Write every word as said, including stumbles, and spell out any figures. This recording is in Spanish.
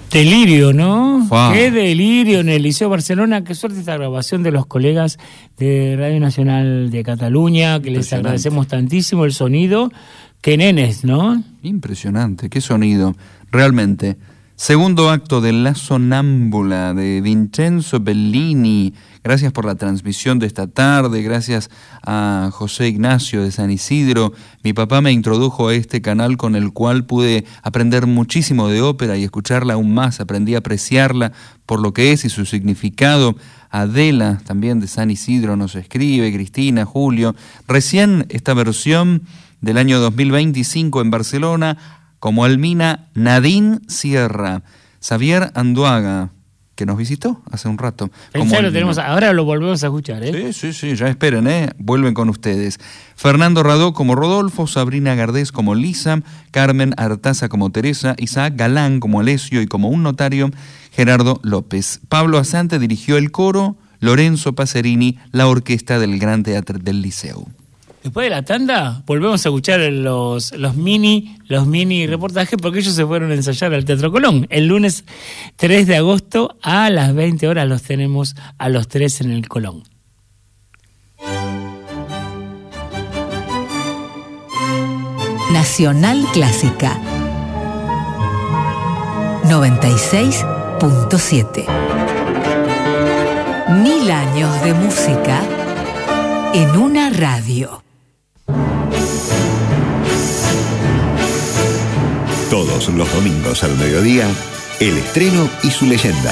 Delirio, ¿no? Wow. Qué delirio en el Liceo Barcelona. Qué suerte esta grabación de los colegas de Radio Nacional de Cataluña, que les agradecemos tantísimo el sonido. Qué nenes, ¿no? Impresionante, qué sonido, realmente. Segundo acto de La Sonámbula de Vincenzo Bellini. Gracias por la transmisión de esta tarde, gracias a José Ignacio de San Isidro. Mi papá me introdujo a este canal con el cual pude aprender muchísimo de ópera y escucharla aún más. Aprendí a apreciarla por lo que es y su significado. Adela, también de San Isidro, nos escribe, Cristina, Julio. Recién esta versión del año dos mil veinticinco en Barcelona, como Almina Nadine Sierra, Xavier Anduaga, que nos visitó hace un rato. Ya lo tenemos, ahora lo volvemos a escuchar, ¿eh? Sí, sí, sí, ya esperen, ¿eh? Vuelven con ustedes. Fernando Radó como Rodolfo, Sabrina Gardés como Lisa, Carmen Artaza como Teresa, Isaac Galán como Alessio y como un notario, Gerardo López. Pablo Asante dirigió el coro, Lorenzo Pacerini, la orquesta del Gran Teatro del Liceu. Después de la tanda, volvemos a escuchar los, los mini los mini reportajes, porque ellos se fueron a ensayar al Teatro Colón. El lunes tres de agosto a las veinte horas los tenemos a los tres en el Colón. Nacional Clásica noventa y seis punto siete. Mil años de música en una radio. Todos los domingos al mediodía, el estreno y su leyenda.